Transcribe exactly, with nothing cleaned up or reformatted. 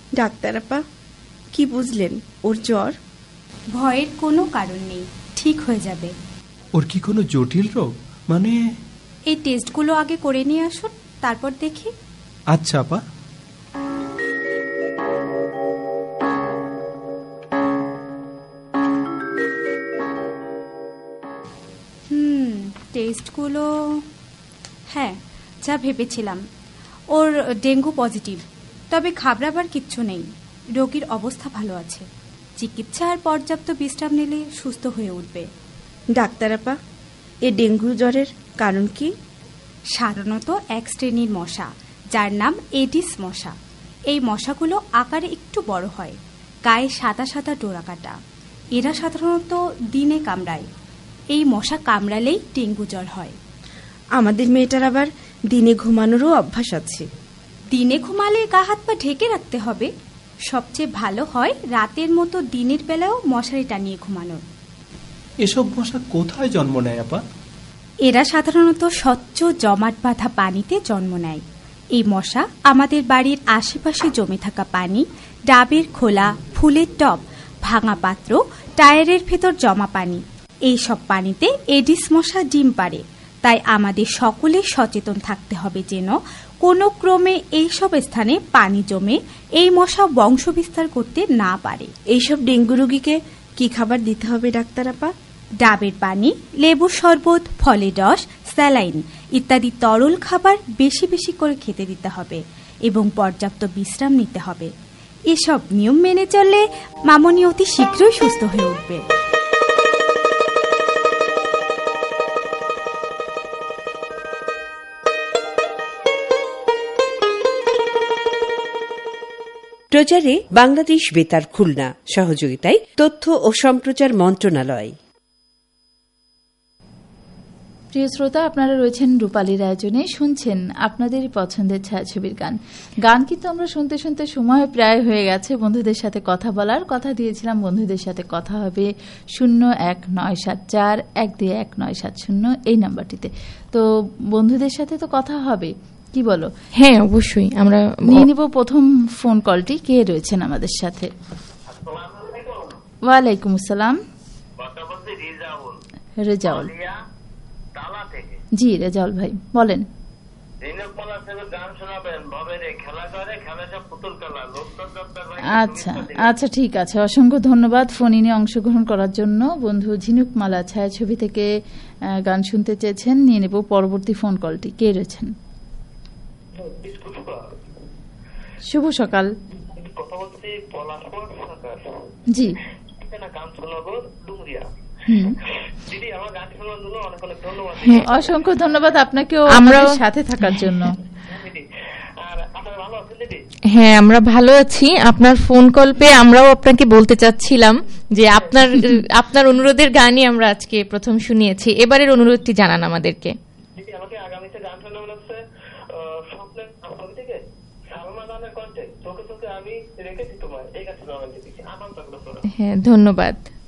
Doctor আপা, কি বুঝলেন? ওর জ্বর? ভয়ের কোনো কারণ নেই, ঠিক হয়ে যাবে। ওর কি কোনো জটিল রোগ? মানে এই টেস্টগুলো আগে করে নিয়ে আসুন, তারপর দেখি। আচ্ছা আপা। হুম টেস্টগুলো হ্যাঁ, যা ভেবেছিলাম। ওর ডেঙ্গু পজিটিভ, তবে ঘাবড়াবার কিচ্ছু নেই। রোগীর অবস্থা ভালো আছে। চিকিৎসা আর পর্যাপ্ত বিশ্রাম নিলে সুস্থ হয়ে উঠবে। ডাক্তার আপা, এ ডেঙ্গু জ্বরের কারণ কি? সাধারণত এক শ্রেণীর মশা, যার নাম এডিস মশা। এই মশাগুলো আকারে একটু বড় হয়, গায়ে সাদা সাদা ডোরা কাটা। এরা সাধারণত দিনে কামড়ায়। এই মশা কামড়ালেই ডেঙ্গু জ্বর হয়। আমাদের মেয়েটার আবার দিনে ঘুমানোরও অভ্যাস আছে। দিনে ঘুমালে গা হাত পা ঢেকে রাখতে হবে। সবচেয়ে ভালো হয় রাতের মতো দিনের বেলাও মশারি টানিয়ে ঘুমানো। এসব মশা কোথায় জন্ম নেয় আপা? এরা সাধারণত স্বচ্ছ জমাট বাঁধা পানিতে জন্ম নেয়। এই মশা আমাদের বাড়ির আশেপাশে জমে থাকা পানি, ডাবের খোলা, ফুলের টব, ভাঙা পাত্র, টায়ারের ভেতর জমা পানি, এই সব পানিতে এডিস মশা ডিম পাড়ে। তাই আমাদের সকলে সচেতন থাকতে হবে যেন কোনো ক্রমে এইসব স্থানে পানি জমে এই মশা বংশ বিস্তার করতে না পারে। এইসব ডেঙ্গু রোগীকে কি খাবার দিতে হবে ডাক্তার আপা? ডাবের পানি, লেবুর শরবত, ফলের রস, স্যালাইন ইত্যাদি তরল খাবার বেশি বেশি করে খেতে দিতে হবে এবং পর্যাপ্ত বিশ্রাম নিতে হবে। এসব নিয়ম মেনে চললে মামনি অতি শীঘ্রই সুস্থ হয়ে উঠবে। প্রচারে বাংলাদেশ বেতার খুলনা, সহযোগিতায় তথ্য ও সম্প্রচার মন্ত্রণালয়। প্রিয় শ্রোতা, আপনারা রয়েছেন রূপালীর আয়োজনে, শুনছেন আপনাদের পছন্দের ছায়াছবির গান। গান কিন্তু আমরা শুনতে শুনতে সময় প্রায় হয়ে গেছে বন্ধুদের সাথে কথা বলার। কথা দিয়েছিলাম বন্ধুদের সাথে কথা হবে শূন্য এক নয় সাত চার এক দুই এক নয় সাত শূন্য এই নাম্বারটিতে। তো বন্ধুদের সাথে তো কথা হবে, কি বলো? হ্যাঁ অবশ্যই। আমরা নিয়ে নিব প্রথম ফোন কলটি। কে রয়েছেন আমাদের সাথে? ওয়ালাইকুম আসসালাম। রেজাউল। জি রেজাউল ভাই বলেন। আচ্ছা আচ্ছা ঠিক আছে, অসংখ্য ধন্যবাদ ফোন ইনে অংশগ্রহণ করার জন্য। বন্ধু ঝিনুকমালা ছায়াছবি থেকে গান শুনতে চেয়েছেন, নিয়ে নেব পরবর্তী ফোন কলটি। কে রয়েছেন? শুভ সকাল। জি অসংখ্য ধন্যবাদ আপনাকেও আমাদের সাথে থাকার জন্য। হ্যাঁ আমরা ভালো আছি। আপনার ফোন কল পেয়ে আমরাও আপনাকে বলতে চাচ্ছিলাম যে আপনার আপনার অনুরোধের গানই আমরা আজকে প্রথম শুনিয়েছি। এবারের অনুরোধটি জানান আমাদেরকে। হ্যাঁ ধন্যবাদ।